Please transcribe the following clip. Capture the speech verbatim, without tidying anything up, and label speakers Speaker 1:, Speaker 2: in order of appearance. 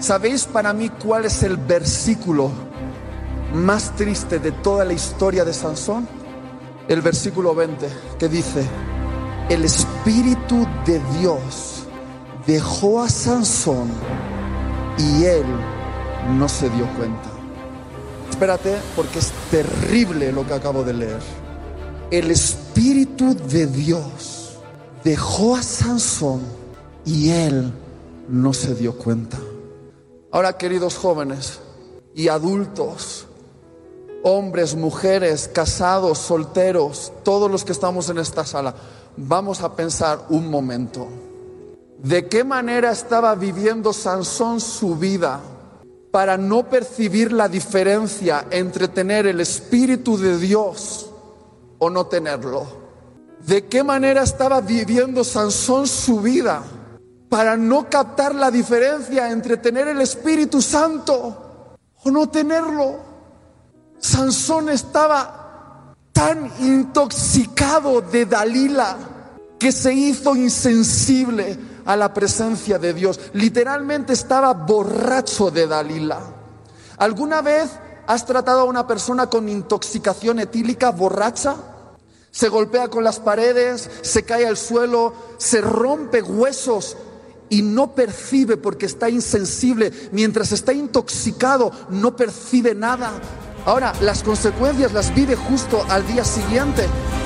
Speaker 1: ¿Sabéis para mí cuál es el versículo más triste de toda la historia de Sansón? El versículo veinte, que dice: el Espíritu de Dios dejó a Sansón y él no se dio cuenta. Espérate, porque es terrible lo que acabo de leer. El Espíritu de Dios dejó a Sansón y él no se dio cuenta. Ahora, queridos jóvenes y adultos, hombres, mujeres, casados, solteros, todos los que estamos en esta sala, vamos a pensar un momento. ¿De qué manera estaba viviendo Sansón su vida para no percibir la diferencia entre tener el Espíritu de Dios o no tenerlo? ¿De qué manera estaba viviendo Sansón su vida para no captar la diferencia entre tener el Espíritu Santo o no tenerlo? Sansón estaba tan intoxicado de Dalila que se hizo insensible a la presencia de Dios. Literalmente estaba borracho de Dalila. ¿Alguna vez has tratado a una persona con intoxicación etílica borracha? Se golpea con las paredes, se cae al suelo, se rompe huesos y no percibe porque está insensible. Mientras está intoxicado, no percibe nada. Ahora, las consecuencias las vive justo al día siguiente.